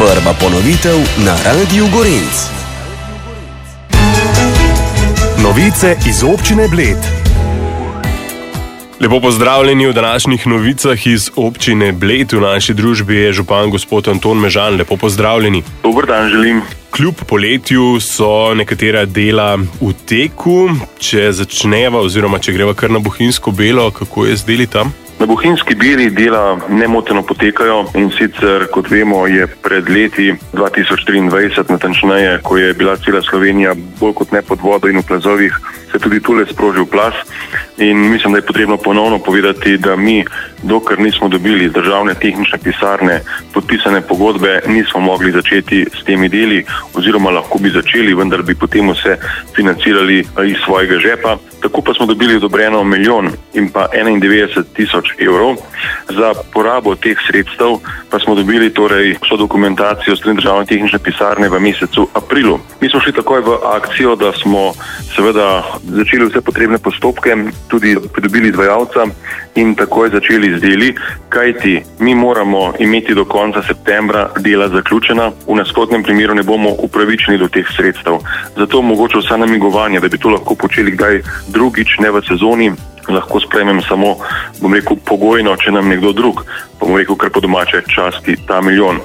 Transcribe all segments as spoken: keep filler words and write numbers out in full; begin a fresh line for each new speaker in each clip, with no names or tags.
Prva ponovitev na Radiu Gorenc.
Novice iz občine Bled. Lepo pozdravljeni v današnjih novicah iz občine Bled. V naši družbi je župan gospod Anton Mežan. Lepo pozdravljeni.
Dober dan želim.
Kljub poletju so nekatera dela v teku. Če začneva oziroma če greva kar na Bohinjsko Belo, kako je z deli tam?
Na Bohinjski Beli dela nemoteno potekajo in sicer, kot vemo, je pred leti dva tisoč triindvajset, natančneje, ko je bila cela Slovenija bolj kot ne pod vodo in v plazovih, se tudi tule sprožil plaz. In mislim, da je potrebno ponovno povedati, da mi, dokler nismo dobili iz državne tehnične pisarne podpisane pogodbe, nismo mogli začeti s temi deli, oziroma lahko bi začeli, vendar bi potem vse financirali iz svojega žepa. Tako pa smo dobili odobreno milijon in pa enaindevetdeset tisoč evrov. Za porabo teh sredstev pa smo dobili torej vso dokumentacijo strani državne tehnične pisarne v mesecu aprilu. Mi smo šli takoj v akcijo, da smo seveda začeli vse potrebne postopke, tudi pridobili izvajalca in takoj začeli z deli, kajti mi moramo imeti do konca septembra dela zaključena, v nasprotnem primeru ne bomo upravičeni do teh sredstev. Zato mogoče vsa namigovanja, da bi to lahko počeli kdaj drugič, ne v sezoni, lahko sprejmem samo, bom rekel, pogojno, če nam nekdo drug, pa bom rekel, kar po domače časti ta milijon.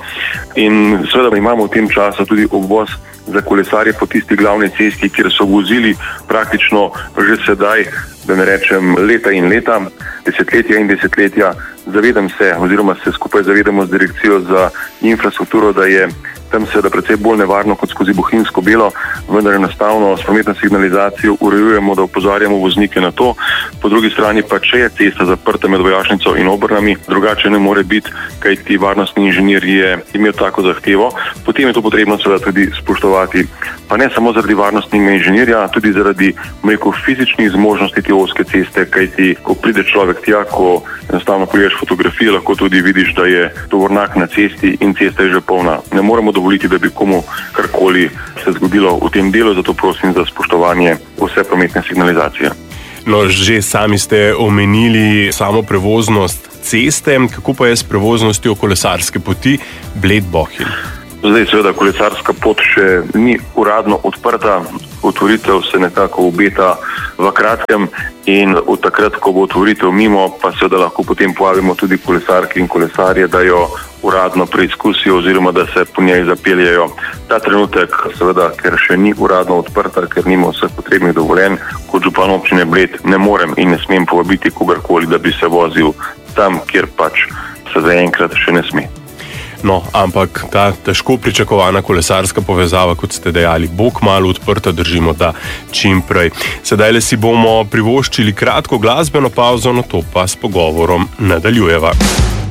In seveda imamo v tem času tudi obvoz za kolesarje po tisti glavni cesti, kjer so vozili praktično že sedaj, da ne rečem leta in leta, desetletja in desetletja. Zavedam se, oziroma se skupaj zavedamo z direkcijo za infrastrukturo, da je tam seveda precej bolj nevarno kot skozi Bohinjsko Belo, vendar enostavno s prometno signalizacijo urejujemo, da opozarjamo voznike na to. Po drugi strani pa, če je cesta zaprta med Vojašnico in Obrnami, drugače ne more biti, kajti varnostni inženir je imel tako zahtevo, potem je to potrebno seveda tudi spoštovati. Pa ne samo zaradi varnostnega inženirja, tudi zaradi, bom rekel, fizičnih zmožnosti te ozke ceste, kajti ko pride človek tja, ko enostavno pogledaš fotografije, lahko tudi vidiš, da je tovornjak na cesti in cesta je že polna. Ne moremo dovoliti, da bi komu karkoli se zgodilo v tem delu, zato prosim za spoštovanje vse prometne signalizacije.
No, že sami ste omenili samo prevoznost ceste, kako pa je s prevoznostjo kolesarske poti Bled-Bohinj?
Zdaj seveda kolesarska pot še ni uradno odprta, otvoritev se nekako obeta v kratkem in od takrat, ko bo otvoritev mimo, pa seveda lahko potem povabimo tudi kolesarke in kolesarje, da jo uradno preizkusijo oziroma da se po njej zapeljejo. Ta trenutek seveda, ker še ni uradno odprta, ker nima vseh potrebnih dovoljenj, kot župan občine Bled ne morem in ne smem povabiti kogarkoli, da bi se vozil tam, kjer pač se zaenkrat še ne sme.
No, ampak ta težko pričakovana kolesarska povezava, kot ste dejali, bo kmalu odprta, držimo, da čim prej. Sedaj le si bomo privoščili kratko glasbeno pavzo, no to pa s pogovorom nadaljujeva.